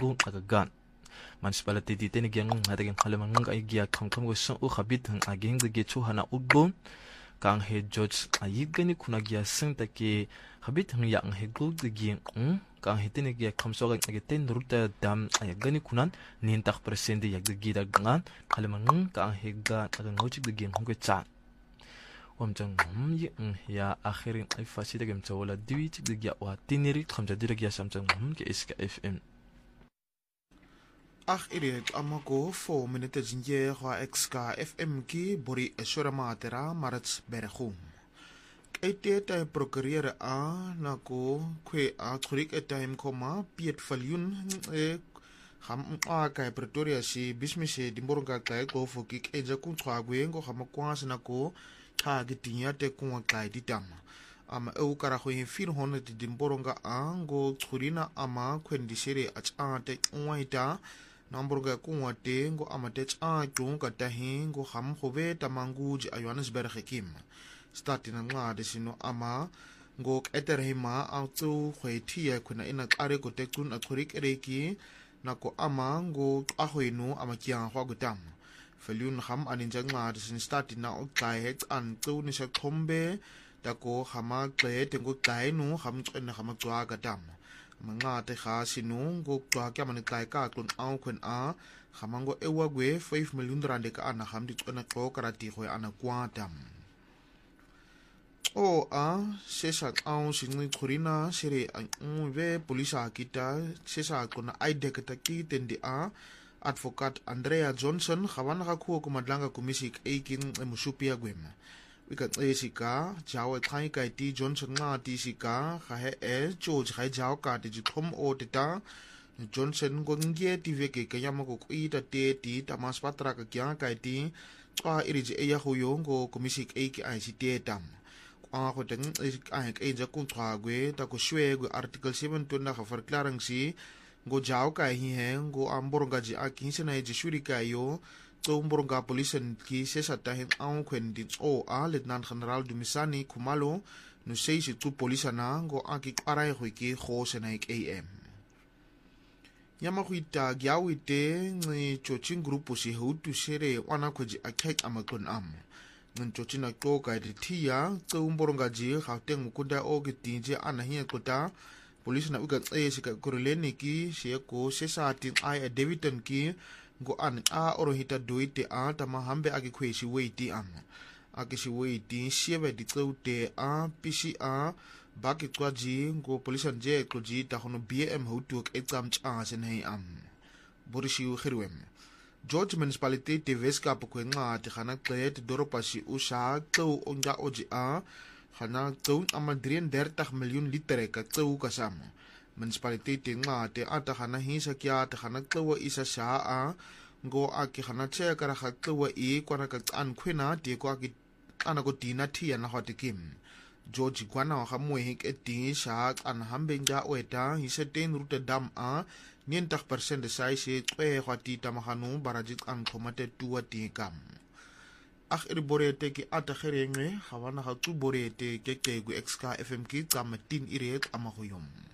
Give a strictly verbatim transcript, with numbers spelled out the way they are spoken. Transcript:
gu agagan municipality di tenig yang ngatagin halamang ng aigia kangkang gusto o kabit ng aging gagetso hana ugbon kang he George ayid gani kunagya sing take habit ng yang he gold giging kang he tenig ya kamsogan agiten ruta dam ay gani kunan nintak presente yag gida gangan halamang kang he ga agang ngojig giging hungke chat omjang yi ya akhirin ay fasida gam tawala diwi chig gya wa tiniri khamja diragya samjang ke iska fm Ach iret amako four minute jinje kwa exka F M ki bori esora matera marats berkhum. Ete tay procureur a nako kwe a kurik etime koma piet falyun e ham a kai Pretoria si bismise dimborga kai ko foki eja kun twagwe ngo hamakwas nako ta gitinya te kun kai ditam. Ama eu kara ho hin four hundred dimboronga a ngo kurina ama kwendisere acha te unwaita Namburga kuwa te ngo amatech a chung katahin ngo ham hove tamanguj a Johannesburg kim. Stati na nga desino ama ngo eterhima auto khwetia kuna ina are ko tekun athurik ereki nako ama ngo ahoinu amakia hwa gutam. Felyun ham aninja nga desin stati na ukai het an tu ni sa khombe tako hama kle tengo kainu ham tsena hama twa gatam. Mga te kha sinu go twa kya man kai ka kun au kun a khamango ewa gwe five million rand ka ana kham di tsona ko karati khoi ana kwatam o a sesa au sinni khurina sire an ve polisa kita sesa kuna aide ka ki tendi a advocate Andrea Johnson khawana ka khu ko madlanga komisi eikin musupia gwema wika esika jawa khai kai ti Johnson nga ti sika kha he e George khai jaw ka ti thom o tita Johnson go ngie ti veke ke yama ko ita te ti tamas patra ka kya kai ti kwa iriji e ya huyo go komisi e ki I C T tam kwa ko teng ai ke ja kun thwa gwe ta ko shwe go article seven tuna ka verklaring si go jaw kai hi he go amborga ji a ki sena ji shuri kai yo Tsomborga polisen ki sesa tahin au kwen din o a Lieutenant General Dumisani Kumalo no sei si tu polisa na go aki arai hui ki ho senaik A M. Yama huita gyawite ni chochin grupo si hutu sere wana kwaji akek amakon am. Ngan chochin ako ka ritia tsomborga ji hauteng mukunda o gitinje anahiya kota polisa na ugat e sika koreleni ki siya ko sesa atin ay a Davidton ki go an a orohita doite a tama hambe agi kwesi weiti am agi si weiti siebe di tsote a pc a baki kwaji go polisan je koji ta hono B M hutuk exam cha senhei am borisi u khirwem George municipality te veska pokwenga te khana klet doropasi usha tso onga oji a khana tso ama thirty miljoen litere ka tso kasam municipality te nga te ata khana hisa kya te khana tlo isa sha a ngo aki khana che kara kha tlo i kwana ka an khwena te ko aki ana ko tina thia na hot kim George kwana ha mo he ke ti sha an hambe nga weta hisa ten ruta dam a ninety percent sai se twe khwati tamahanu barajit an khomate tuwa ti kam ach iri borete ki ata kherenge khawana ha tu borete ke ke gu exka F M ki kamatin ire amahoyom